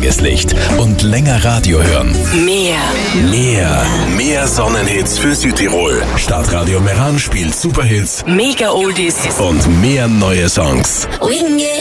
Tageslicht und länger Radio hören. Mehr Sonnenhits für Südtirol. Stadtradio Meran spielt Superhits, Mega Oldies und mehr neue Songs.